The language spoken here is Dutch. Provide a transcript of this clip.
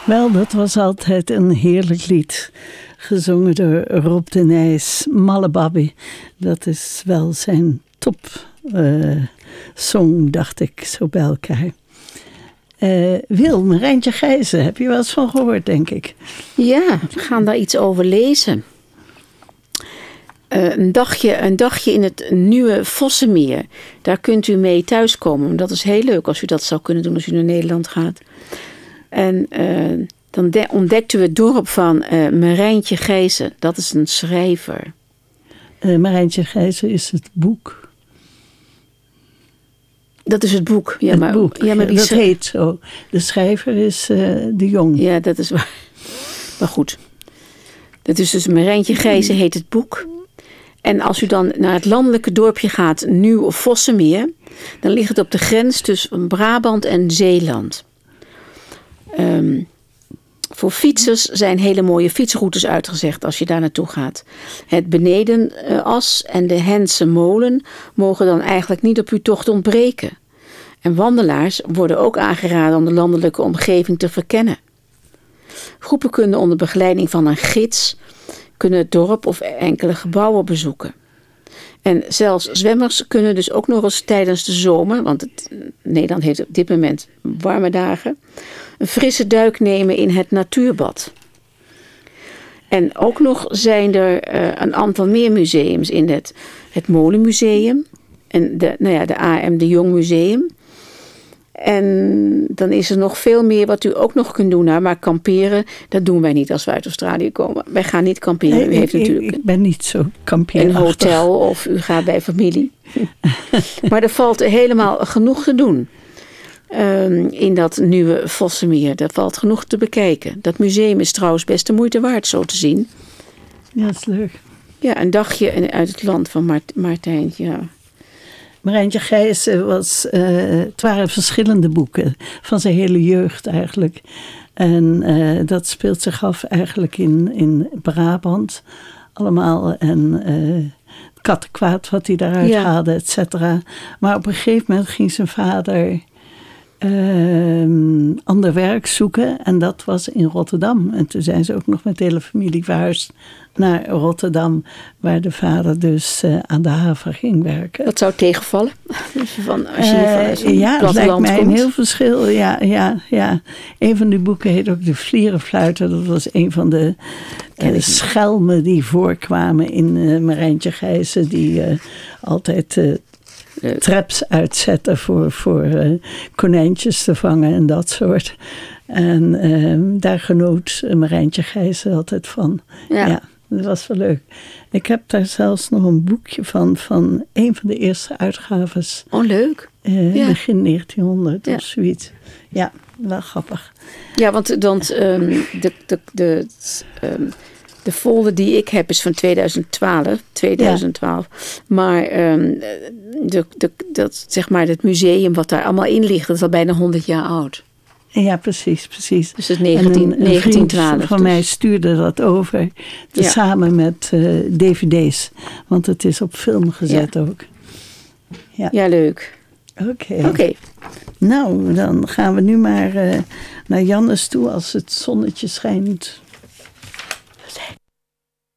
Wel, dat was altijd een heerlijk lied. Gezongen door Rob de Nijs, Malle Babby. Dat is wel zijn top song, dacht ik, zo bij elkaar. Wil, Marijntje Gijzen, heb je wel eens van gehoord, denk ik. Ja, we gaan daar iets over lezen. Een dagje in het nieuwe Vossenmeer. Daar kunt u mee thuiskomen. Dat is heel leuk als u dat zou kunnen doen als u naar Nederland gaat. En dan ontdekt u het dorp van Marijntje Gijzen. Dat is een schrijver. Marijntje Gijzen is het boek. Dat is het boek. Ja, het boek. Ja, maar dat heet zo. De schrijver is de Jong. Ja, dat is waar. Maar goed. Dat is dus Marijntje Gijzen heet het boek. En als u dan naar het landelijke dorpje gaat, Nieuw Vossenmeer, dan ligt het op de grens tussen Brabant en Zeeland. Voor fietsers zijn hele mooie fietsroutes uitgezegd als je daar naartoe gaat. Het Benedenas en de Hense Molen mogen dan eigenlijk niet op uw tocht ontbreken. En wandelaars worden ook aangeraden om de landelijke omgeving te verkennen. Groepen kunnen onder begeleiding van een gids kunnen het dorp of enkele gebouwen bezoeken. En zelfs zwemmers kunnen dus ook nog eens tijdens de zomer, want Nederland heeft op dit moment warme dagen, een frisse duik nemen in het natuurbad. En ook nog zijn er een aantal meer museums in het Molenmuseum en de A.M. de Jong Museum. En dan is er nog veel meer wat u ook nog kunt doen. Maar kamperen, dat doen wij niet als we uit Australië komen. Wij gaan niet kamperen. Nee, ik ben niet zo kampeerachtig. Een hotel of u gaat bij familie. Maar er valt helemaal genoeg te doen. In dat nieuwe Vossenmeer. Er valt genoeg te bekijken. Dat museum is trouwens best de moeite waard zo te zien. Ja, dat is leuk. Ja, een dagje uit het land van Martijntje. Ja. Marijntje Gijzen het waren verschillende boeken van zijn hele jeugd eigenlijk. En dat speelt zich af eigenlijk in Brabant allemaal. En het kattenkwaad wat hij daaruit haalde, et cetera. Maar op een gegeven moment ging zijn vader ander werk zoeken. En dat was in Rotterdam. En toen zijn ze ook nog met de hele familie verhuisd naar Rotterdam, waar de vader dus aan de haven ging werken. Dat zou tegenvallen? Als je ja, dat lijkt mij komt. een heel verschil. Ja. Een van die boeken heet ook De Vlierenfluiter. Dat was een van de schelmen die voorkwamen in Marijntje Gijzen, die altijd traps uitzetten voor konijntjes te vangen en dat soort. En daar genoot Marijntje Gijzen altijd van. Ja, dat was wel leuk. Ik heb daar zelfs nog een boekje van een van de eerste uitgaves. Oh, leuk. Begin 1900 of zoiets. Ja, wel grappig. Ja, want de folder die ik heb is van 2012. Maar het museum wat daar allemaal in ligt, dat is al bijna 100 jaar oud. Ja, precies. Dus het is 1912. Van mij stuurde dat over. Samen met dvd's. Want het is op film gezet ook. Ja, leuk. Oké. Nou, dan gaan we nu maar naar Jannes toe als het zonnetje schijnt.